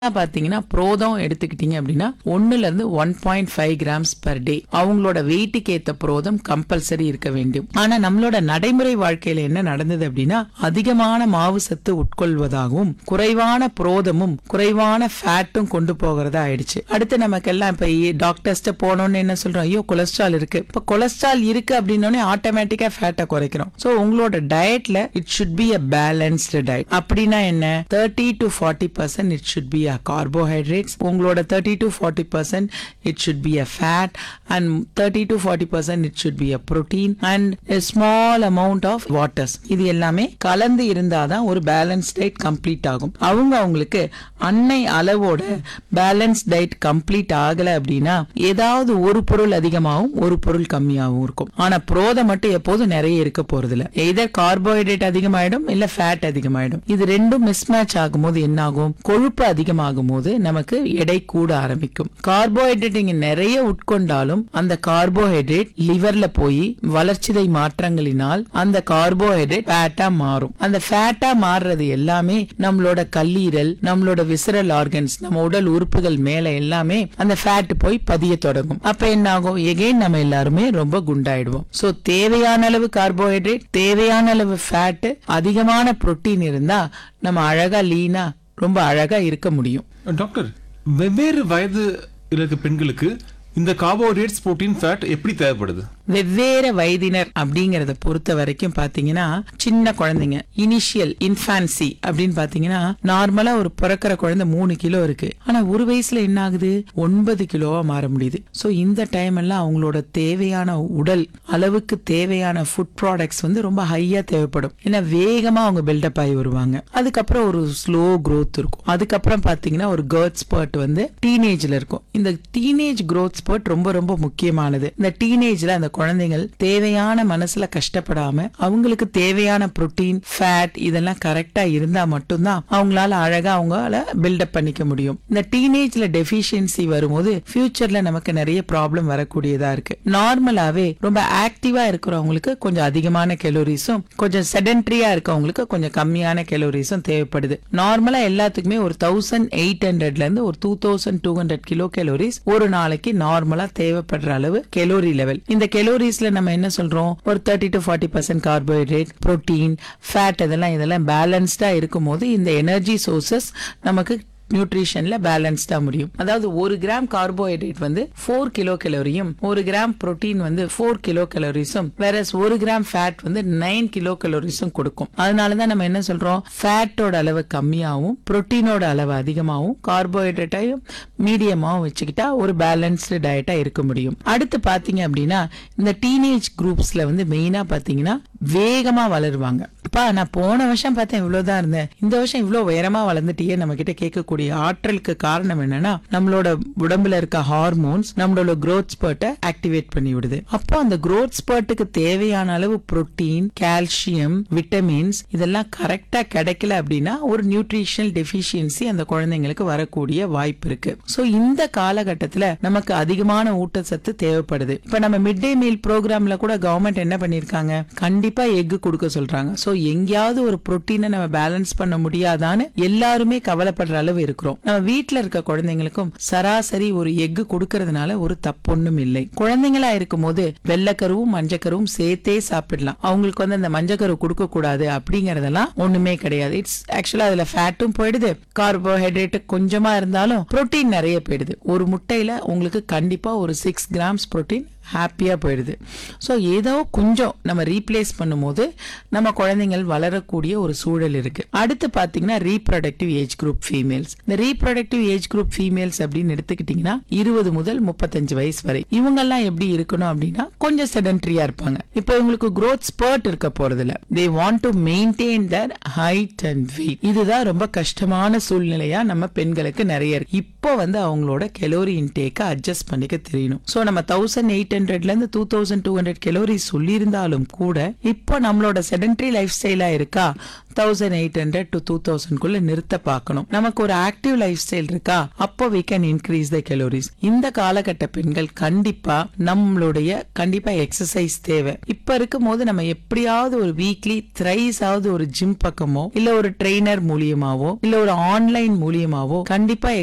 பாத்தீங்கன்னா புரோதம் எடுத்துக்கிட்டீங்க அப்படின்னா 1.5 கிராம்ஸ் per டே அவங்களோட வெயிட்டுக்கு ஏத்த புரோதம் கம்பல்சரி இருக்க வேண்டும். ஆனா நம்மளோட நடைமுறை வாழ்க்கையில என்ன நடந்தது அப்படின்னா அதிகமான மாவு சத்து உட்கொள்வதாகவும் குறைவான புரோதமும் குறைவான ஃபேட்டும் கொண்டு போகிறதா ஆயிடுச்சு. அடுத்து நமக்கெல்லாம் இப்ப டாக்டர்ஸ்ட போனோம்னு என்ன சொல்றோம், ஐயோ கொலஸ்ட்ரால் இருக்கு. இப்ப கொலஸ்ட்ரால் இருக்கு அப்படின்னோடனே ஆட்டோமேட்டிக்கா ஃபேட்டை குறைக்கிறோம். சோ உங்களோட டயட்ல it should be a balanced diet. அப்படின்னா என்ன, 30 to 40% it should be a carbohydrates. உங்களோட 30 to 40% it should be a fat and 30 to 40% it should be a protein and a small amount of waters. இது எல்லாமே கலந்து இருந்தாதான் ஒரு balance diet complete ஆகும். அவங்களுக்கு அன்னை அளவோட பேலன்ஸ் டயட் கம்ப்ளீட் ஆகல அப்படின்னா ஏதாவது ஒரு பொருள் அதிகமாகவும் ஒரு பொருள் கம்மியாகவும் இருக்கும். ஆனா புரோதம் மட்டும் எப்போதும் நிறைய இருக்க போறது இல்ல. எதர் கார்போஹைட்ரேட் அதிகமாயிடும் இல்ல ஃபேட் அதிகமாயிடும். இது ரெண்டும் மிஸ்மேட்ச் ஆகும்போது என்ன ஆகும், கொழுப்பு அதிகமாகும் போது நமக்கு எடை கூட ஆரம்பிக்கும். கார்போஹைட்ரேட் நீங்க நிறைய உட்கொண்டாலும் அந்த கார்போஹைட்ரேட் லிவர்ல போய் வளர்ச்சிதை மாற்றங்களினால் அந்த கார்போஹைட்ரேட் ஃபேட்டா மாறும். அந்த ஃபேட்டா மாறுறது எல்லாமே நம்மளோட கல்லீரல், நம்மளோட விசரல் ஆர்கன்ஸ், நம்ம உடல் உறுப்புகள் மேல எல்லாமே அந்த ஃபேட் போய் பதிய தொடங்கும். அப்ப என்ன ஆகும், எகைன் நம்ம எல்லாருமே ரொம்ப குண்டாயிடுவோம். சோ தேவையான அளவு கார்போஹைட்ரேட், தேவையான அளவு ஃபேட், அதிகமான புரோட்டீன் இருந்தா நம்ம அழகா லீனா ரொம்ப அழகா இருக்க முடியும். டாக்டர், வெவ்வேறு வயது இருக்க பெண்களுக்கு இந்த கார்போஹைட்ரேட்ஸ், புரோட்டீன், ஃபேட் எப்படி தேவைப்படுது? வெவ்வேறு வயதினர் அப்படிங்கறத பொறுத்த வரைக்கும் பாத்தீங்கன்னா சின்ன குழந்தைங்க இனிஷியல் இன்ஃபான்சி அப்படின்னு பாத்தீங்கன்னா நார்மலா ஒரு பிறக்கிற குழந்தை 3 கிலோ இருக்கு. ஆனா ஒரு வயசுல என்ன ஆகுது, 9 கிலோவா மாற முடியுது. சோ இந்த டைம் எல்லாம் அவங்களோட தேவையான உடல் அளவுக்கு தேவையான ஃபுட் ப்ராடக்ட்ஸ் ரொம்ப ஹையா தேவைப்படும். ஏன்னா வேகமா அவங்க பில்டப் ஆகி வருவாங்க. அதுக்கப்புறம் ஒரு ஸ்லோ growth இருக்கும். அதுக்கப்புறம் பாத்தீங்கன்னா ஒரு growth spurt டீனேஜ்ல இருக்கும். இந்த டீனேஜ் growth spurt ரொம்ப ரொம்ப முக்கியமானது. இந்த டீனேஜ்ல அந்த குழந்தைகள் தேவையான மனசுல கஷ்டப்படாம அவங்களுக்கு தேவையான புரோட்டீன், ஃபேட் இதெல்லாம் கரெக்டா இருந்தா மட்டும்தான் அவங்களால அழகா அவங்களால பில்டப் பண்ணிக்க முடியும். இந்த டீனேஜ்ல டெஃபிஷியன்சி வரும்போது ஃபியூச்சர்ல நமக்கு நிறைய ப்ராப்ளம் வரக்கூடியதா இருக்கு. நார்மலாவே ரொம்ப ஆக்டிவா இருக்கிறவங்களுக்கு கொஞ்சம் அதிகமான கலோரிஸும், கொஞ்சம் செடென்ட்ரியா இருக்கவங்களுக்கு கொஞ்சம் கம்மியான கலோரிஸும் தேவைப்படுது. நார்மலா எல்லாத்துக்குமே ஒரு 1800ல இருந்து ஒரு 2200 கிலோ கலோரிஸ் ஒரு நாளைக்கு நார்மலா தேவைப்படுற அளவு கலோரி லெவல். இந்த கலோரிஸ்ல நம்ம என்ன சொல்றோம், ஒரு 30 to 40% கார்போஹைட்ரேட், புரோட்டீன், ஃபேட் இதெல்லாம் பேலன்ஸ்டா இருக்கும் போது இந்த எனர்ஜி சோர்சஸ் நமக்கு நியூட்ரிஷன்ல பேலன்ஸ்டா முடியும். அதாவது 1 gram carbohydrate 4 kilo கலோரியும், 1 gram protein 4 kilo கலோரிஸும், வேற 1 கிராம் ஃபேட் 9 கிலோ கலோரிஸும் கொடுக்கும். அதனாலதான் நம்ம என்ன சொல்றோம், ஃபேட்டோட அளவு கம்மியாவும் புரோட்டீனோட அளவு அதிகமாவும் கார்போஹைட்ரேட்டையும் மீடியமாவும் வச்சுக்கிட்டா ஒரு பேலன்ஸ்டு டயட்டா இருக்க முடியும். அடுத்து பாத்தீங்க அப்படின்னா இந்த டீனேஜ் குரூப்ஸ்ல மெயினா பாத்தீங்கன்னா வேகமா வளருவாங்க. நான் போன வருஷம் பார்த்தேன் இவ்வளவுதான் இருந்தேன், இந்த வருஷம் இவ்வளவு உயரமா வளர்ந்துட்டியே நம்ம கிட்ட கேட்கக்கூடிய ஆற்றலுக்கு காரணம் என்னன்னா நம்மளோட உடம்புல இருக்க ஹார்மோன்ஸ் நம்மளோட growth spurt ஆக்டிவேட் பண்ணி விடுது. அப்போ அந்த growth spurtக்கு தேவையான அளவு புரோட்டீன், கால்சியம், விட்டமின்ஸ் இதெல்லாம் கரெக்டா கிடைக்கல அப்படின்னா ஒரு நியூட்ரிஷனல் டெஃபிஷியன்சி அந்த குழந்தைங்களுக்கு வரக்கூடிய வாய்ப்பு இருக்கு. சோ இந்த காலகட்டத்துல நமக்கு அதிகமான ஊட்டச்சத்து தேவைப்படுது. இப்ப நம்ம மிட் டே மீல் ப்ரோக்ராம்ல கூட கவர்மெண்ட் என்ன பண்ணிருக்காங்க, கண்டிப்பா எக் கொடுக்க சொல்றாங்க. சோ எங்கேயாவது ஒரு புரோட்டீனை நம்ம பேலன்ஸ் பண்ண முடியாதான்னு எல்லாருமே கவலைப்படுற அளவு இருக்கிறோம். நம்ம வீட்டுல இருக்க குழந்தைங்களுக்கும் சராசரி ஒரு எக் கொடுக்கறதுனால ஒரு தப்பொன்னும் இல்லை. குழந்தைங்களா இருக்கும் போது வெள்ளைக்கருவும் மஞ்சக்கருவும் சேர்த்தே சாப்பிடலாம். அவங்களுக்கு அந்த மஞ்சக்கரு கொடுக்க கூடாது அப்படிங்கறதெல்லாம் ஒண்ணுமே கிடையாது. இட்ஸ் ஆக்சுவலா அதுல ஃபேட்டும் போயிடுது, கார்போஹைட்ரேட் கொஞ்சமா இருந்தாலும் புரோட்டீன் நிறைய போயிடுது. ஒரு முட்டையில உங்களுக்கு கண்டிப்பா ஒரு 6 கிராம்ஸ் புரோட்டீன் ஹாப்பியா போயிடுது. சோ ஏதோ கொஞ்சம் நம்ம ரீப்ளேஸ் பண்ணும்போது நம்ம குழந்தைகள் வளரக்கூடிய ஒரு சூழல் இருக்கு. அடுத்து பாத்தீங்கன்னா ரீப்ரொடக்டிவ் ஏஜ் குரூப் ஃபீமேல்ஸ். இந்த ரீப்ரொடக்டிவ் ஏஜ் குரூப் ஃபீமேல்ஸ் அப்படின்னு எடுத்துக்கிட்டீங்கன்னா 20 முதல் 35 வயசு வரை இவங்க எல்லாம் எப்படி இருக்கணும் அப்படின்னா கொஞ்சம் செடென்ட்ரியா இருப்பாங்க. இப்ப இவங்களுக்கு growth spurt இருக்க போறது இல்ல. they want to maintain their height and weight. இதுதான் ரொம்ப கஷ்டமான சூழ்நிலையா நம்ம பெண்களுக்கு நிறைய இருக்கு. அப்போ வந்து அவங்களோட கெலோரி இன்டேக்க அட்ஜஸ்ட் பண்ணிக்க தெரியணும். சோ நம்ம 1800ல இருந்து 2200 கெலோரிஸ் சொல்லியிருந்தாலும் கூட இப்போ நம்மளோட செடன்டரி லைஃப் ஸ்டைலா இருக்கா 1800 to 2000 நிறுத்த பார்க்கணும். நமக்கு ஒரு ஆக்டிவ் லைஃப் ஸ்டைல் இருக்கா, அப்போ we can increase the calories. இந்த காலகட்ட பெண்கள் கண்டிப்பா எக்ஸசைஸ் தேவை. இப்ப இருக்கும் போது நம்ம எப்படியாவது ஒரு வீக்லி thrice ஆவது ஒரு ஜிம் பக்கமோ இல்ல ஒரு ட்ரெய்னர் மூலியமாவோ இல்ல ஒரு ஆன்லைன் மூலியமாவோ கண்டிப்பா